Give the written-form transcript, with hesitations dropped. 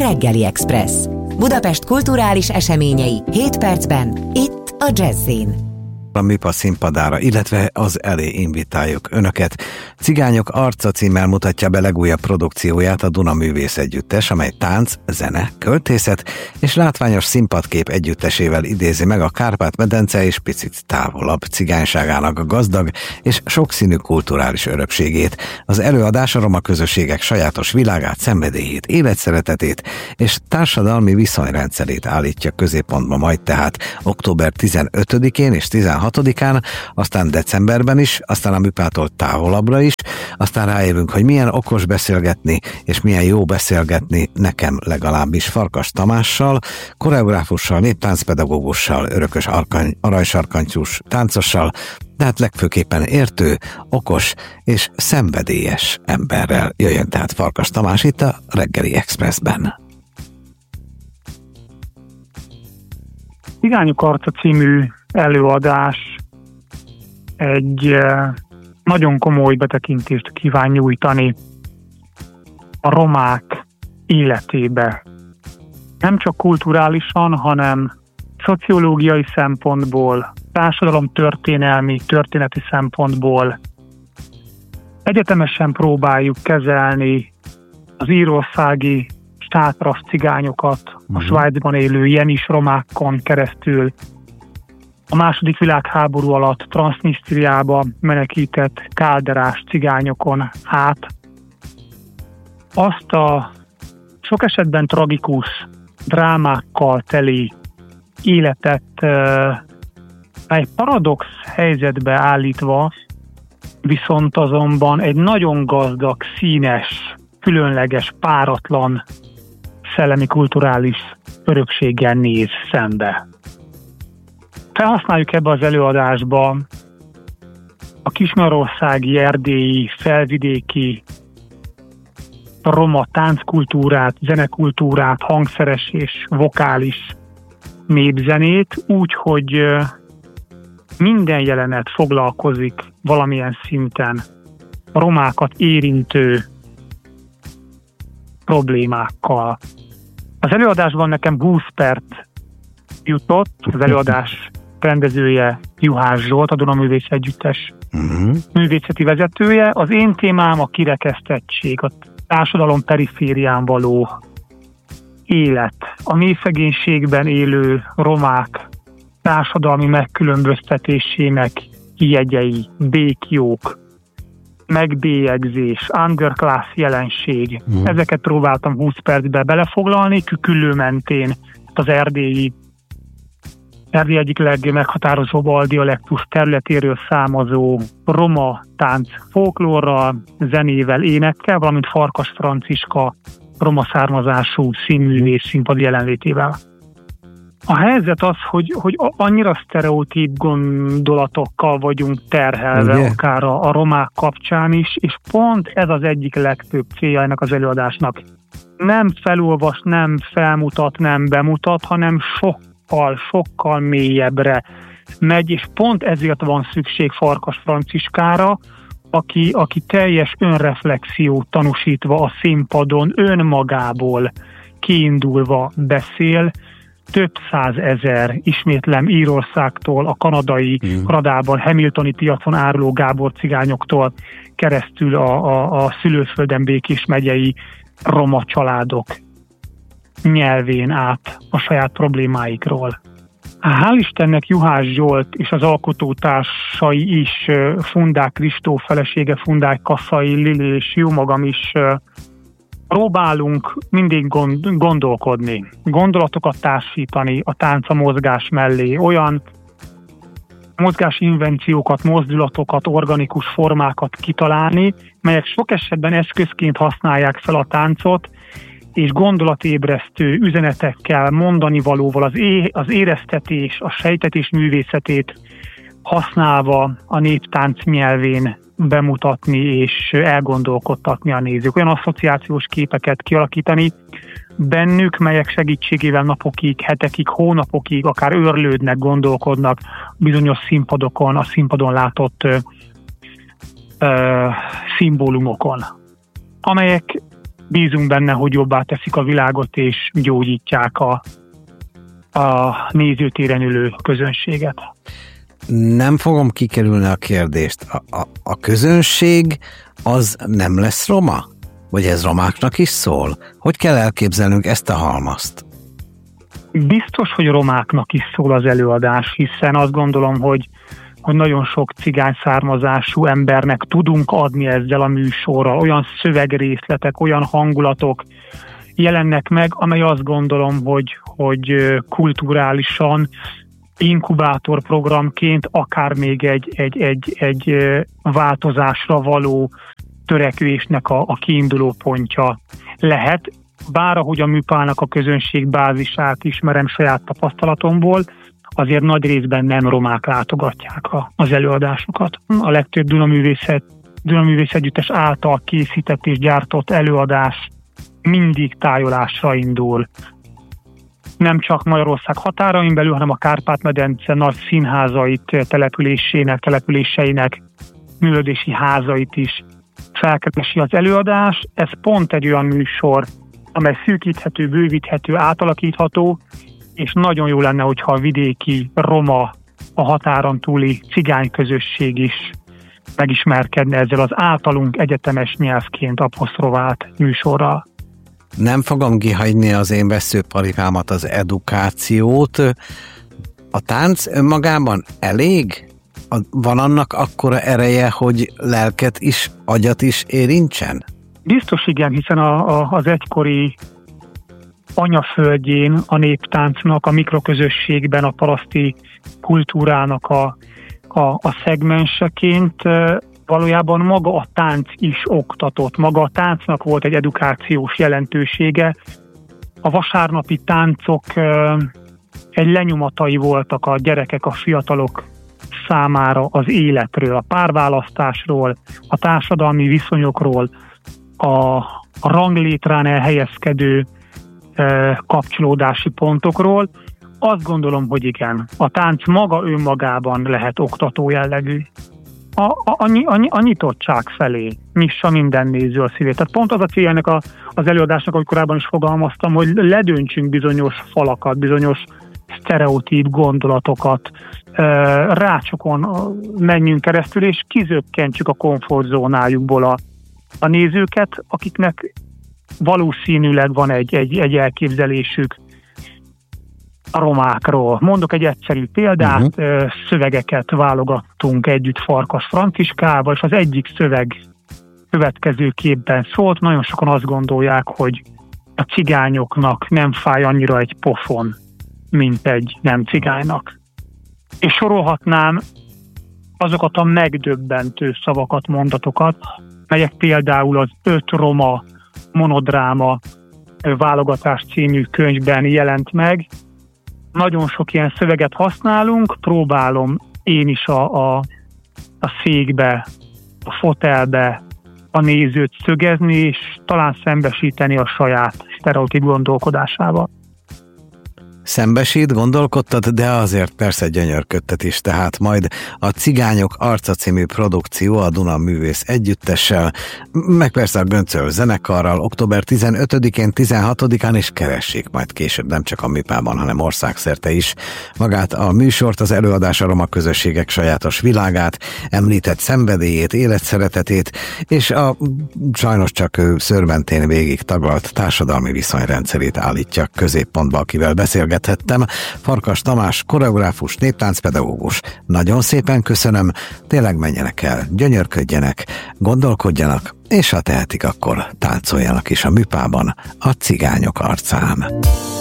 Reggeli Express. Budapest kulturális eseményei 7 percben, itt a Jazz-in. A MIPA színpadára, illetve az elé invitáljuk Önöket. Cigányok arca címmel mutatja be legújabb produkcióját a Duna Művész Együttes, amely tánc, zene, költészet és látványos színpadkép együttesével idézi meg a Kárpát-medence és picit távolabb cigányságának a gazdag és sokszínű kulturális örökségét. Az előadás a roma közösségek sajátos világát, szenvedélyét, életszeretetét és társadalmi viszonyrendszerét állítja középpontba majd tehát október 15-én és 16-án, aztán decemberben is, aztán a MIPA-tól távolabbra is, aztán rájövünk, hogy milyen okos beszélgetni, és milyen jó beszélgetni nekem legalábbis Farkas Tamással, koreográfussal, néptáncpedagógussal, örökös aranysarkantyús táncossal, de hát legfőképpen értő, okos és szenvedélyes emberrel. Jöjjön tehát Farkas Tamás itt a Reggeli Expressben. Cigányok arca című előadás egy nagyon komoly betekintést kíván nyújtani a romák életébe. Nem csak kulturálisan, hanem szociológiai szempontból, társadalomtörténelmi, történeti szempontból. Egyetemesen próbáljuk kezelni az írországi sátrasz cigányokat, a Svájcban élő jenis romákon keresztül, a II. Világháború alatt Transznisztriába menekített kálderás cigányokon át. Azt a sok esetben tragikus drámákkal teli életet egy paradox helyzetbe állítva, viszont azonban egy nagyon gazdag, színes, különleges, páratlan szellemi kulturális örökséggel néz szembe. Felhasználjuk ebbe az előadásba a kismajarországi, erdélyi, felvidéki roma tánckultúrát, zenekultúrát, hangszeres és vokális népzenét, úgy, hogy minden jelenet foglalkozik valamilyen szinten a romákat érintő problémákkal. Az előadásban nekem 20 perc jutott, az előadás rendezője Juhász Zsolt, a Duna Művész Együttes művészeti vezetője. Az én témám a kirekesztettség, a társadalom periférián való élet, a mélyszegénységben élő romák társadalmi megkülönböztetésének jegyei, békjók, megbélyegzés, underclass jelenség. Ezeket próbáltam 20 percbe belefoglalni, Küküllő mentén az Erdély egyik legmeghatározóbb aldialektus területéről származó roma tánc folklórral, zenével, énekkel, valamint Farkas Franciska roma származású színművész színpadi jelenlétével. A helyzet az, hogy annyira sztereotíp gondolatokkal vagyunk terhelve, ugye? Akár a romák kapcsán is, és pont ez az egyik legfőbb célja ennek az előadásnak. Nem felolvas, nem felmutat, nem bemutat, hanem sokkal mélyebbre megy, és pont ezért van szükség Farkas Franciskára, aki teljes önreflexiót tanúsítva a színpadon önmagából kiindulva beszél, több százezer, ismétlem, Írországtól, a Kanadában, Hamiltoni piacon áruló Gábor cigányoktól keresztül a szülőföldön Békés megyei roma családok nyelvén át a saját problémáikról. Hál' Istennek Juhász Zsolt és az alkotótársai is, Fundák Kristó felesége, Fundák Kaszai Lili és jó magam is próbálunk mindig gondolkodni, gondolatokat társítani a tánc a mozgás mellé, olyan mozgási invenciókat, mozdulatokat, organikus formákat kitalálni, melyek sok esetben eszközként használják fel a táncot, és gondolatébresztő üzenetekkel, mondani valóval az éreztetés, a sejtetés művészetét használva a néptánc nyelvén bemutatni és elgondolkodtatni a nézők. Olyan asszociációs képeket kialakítani bennük, melyek segítségével napokig, hetekig, hónapokig akár őrlődnek, gondolkodnak bizonyos színpadokon, a színpadon látott szimbólumokon, amelyek bízunk benne, hogy jobbá teszik a világot, és gyógyítják a nézőtéren ülő közönséget. Nem fogom kikerülni a kérdést. A közönség az nem lesz roma? Vagy ez romáknak is szól? Hogy kell elképzelnünk ezt a halmazt? Biztos, hogy romáknak is szól az előadás, hiszen azt gondolom, hogy nagyon sok cigány származású embernek tudunk adni ezzel a műsorral. Olyan szövegrészletek, olyan hangulatok jelennek meg, amely azt gondolom, hogy kulturálisan inkubátorprogramként akár még egy változásra való törekvésnek a kiinduló pontja lehet. Bár ahogy a műpának a közönség bázisát ismerem saját tapasztalatomból, azért nagy részben nem romák látogatják az előadásokat. A legtöbb Dunaművész Együttes által készített és gyártott előadás mindig tájolásra indul. Nem csak Magyarország határain belül, hanem a Kárpát-medence nagy színházait, településeinek művelődési házait is felkeresi az előadás. Ez pont egy olyan műsor, amely szűkíthető, bővíthető, átalakítható, és nagyon jó lenne, hogyha a vidéki roma, a határon túli cigány közösség is megismerkedne ezzel az általunk egyetemes nyelvként aposztrovált műsorral. Nem fogom kihagyni az én veszőparipámat, az edukációt. A tánc önmagában elég? Van annak akkora ereje, hogy lelket is, agyat is érintsen? Biztos igen, hiszen az egykori anyaföldjén a néptáncnak, a mikroközösségben, a paraszti kultúrának a szegmenseként valójában maga a tánc is oktatott. Maga a táncnak volt egy edukációs jelentősége. A vasárnapi táncok egy lenyomatai voltak a gyerekek, a fiatalok számára az életről, a párválasztásról, a társadalmi viszonyokról, a ranglétrán elhelyezkedő kapcsolódási pontokról. Azt gondolom, hogy igen, a tánc maga önmagában lehet oktató jellegű. A nyitottság felé nyissa minden néző a szívét. Tehát pont az a célja ennek az előadásnak, ahogy korábban is fogalmaztam, hogy ledöntsünk bizonyos falakat, bizonyos sztereotíp gondolatokat, rácsokon menjünk keresztül, és kizökkentsük a komfortzónájukból a nézőket, akiknek valószínűleg van egy elképzelésük a romákról. Mondok egy egyszerű példát, szövegeket válogattunk együtt Farkas Franciskával, és az egyik szöveg következő képben szólt. Nagyon sokan azt gondolják, hogy a cigányoknak nem fáj annyira egy pofon, mint egy nem cigánynak. És sorolhatnám azokat a megdöbbentő szavakat, mondatokat, melyek például az 5 roma monodráma válogatás című könyvben jelent meg. Nagyon sok ilyen szöveget használunk, próbálom én is a székbe, a fotelbe a nézőt szögezni, és talán szembesíteni a saját sztereotíp gondolkodásával. Szembesít, gondolkodtad, de azért persze gyönyörködtet is, tehát majd a Cigányok arca című produkció a Dunaművész Együttessel, meg persze a Göncöl zenekarral október 15-én, 16-án is keressék majd később nem csak a Műpában, hanem országszerte is magát a műsort, az előadás a roma közösségek sajátos világát, említett szenvedélyét, életszeretetét, és a sajnos csak szőrmentén végig taglalt társadalmi viszonyrendszerét állítja középpontba, akivel beszélgethettem. Farkas Tamás, koreográfus, néptáncpedagógus. Nagyon szépen köszönöm, tényleg menjenek el, gyönyörködjenek, gondolkodjanak, és ha tehetik, akkor táncoljanak is a Műpában a Cigányok arcán.